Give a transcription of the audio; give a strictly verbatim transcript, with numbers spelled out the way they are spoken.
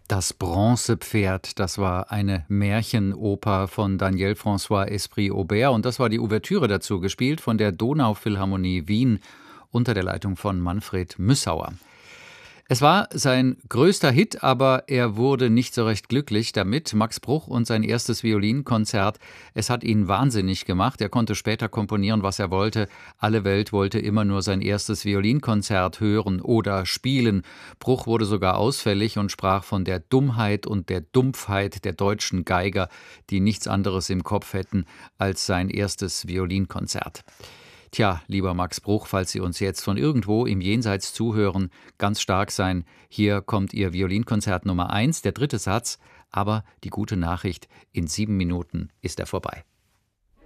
Das Bronzepferd, das war eine Märchenoper von Daniel François Esprit-Auber und das war die Ouvertüre dazu, gespielt von der Donauphilharmonie Wien unter der Leitung von Manfred Müssauer. Es war sein größter Hit, aber er wurde nicht so recht glücklich damit. Max Bruch und sein erstes Violinkonzert, es hat ihn wahnsinnig gemacht. Er konnte später komponieren, was er wollte. Alle Welt wollte immer nur sein erstes Violinkonzert hören oder spielen. Bruch wurde sogar ausfällig und sprach von der Dummheit und der Dumpfheit der deutschen Geiger, die nichts anderes im Kopf hätten als sein erstes Violinkonzert. Tja, lieber Max Bruch, falls Sie uns jetzt von irgendwo im Jenseits zuhören, ganz stark sein. Hier kommt Ihr Violinkonzert Nummer eins, der dritte Satz, aber die gute Nachricht, in sieben Minuten ist er vorbei.